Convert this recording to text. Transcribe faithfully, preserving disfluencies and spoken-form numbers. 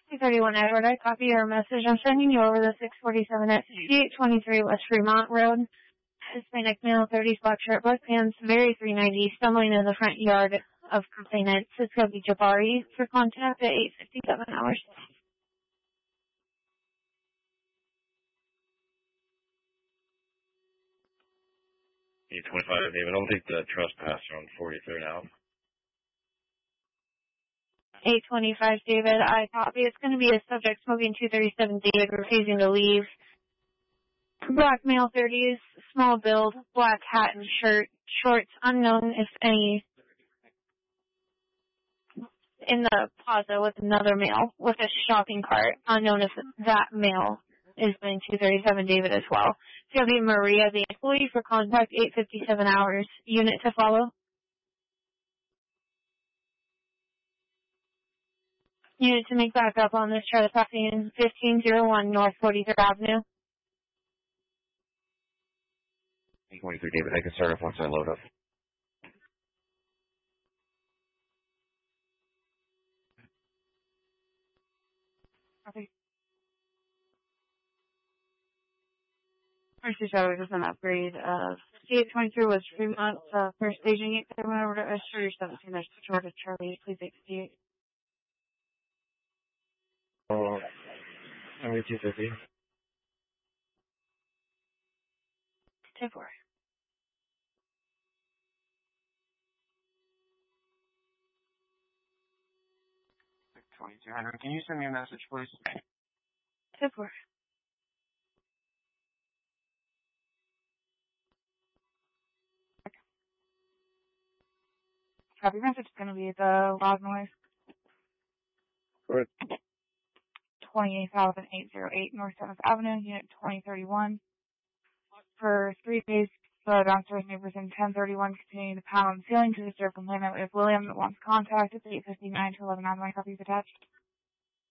two thirty-one Edward, I copy your message. I'm sending you over the six forty-seven at sixty-eight twenty-three West Fremont Road. Hispanic male, thirties, black shirt, black pants, very three ninety, stumbling in the front yard of complainant. It's going to be Jabari for contact at eight fifty-seven hours. eight twenty-five, David. I'll take the trespasser on forty-third out. eight twenty-five, David. I copy. It's going to be a subject smoking two thirty-seven, David, refusing to leave. Black male, thirties, small build, black hat and shirt, shorts, unknown if any, in the plaza with another male with a shopping cart, unknown if that male is doing two thirty-seven, David, as well. C W Maria, the employee for contact, eight fifty-seven hours. Unit to follow. Unit to make back up on this trespassing fifteen oh one North forty-third Avenue. eight twenty-three, David. I can start off once I load up. Okay. First shadow is an upgrade of sixty-eight twenty-three was Fremont, uh, first staging eight seven over to Esther seventeen. There's short of Charlie, please sixty-eight. Oh, I'm two fifty. ten four. twenty-two hundred. Can you send me a message, please? ten four. Copy message is going to be the loud noise. Good. twenty-eight thousand eight oh eight North seventh Avenue, Unit twenty thirty-one. For three days, the downstairs neighbors in ten thirty-one continuing to pound on the ceiling to disturb complainant with William that wants contact. It's eight fifty-nine to eleven on my copies attached.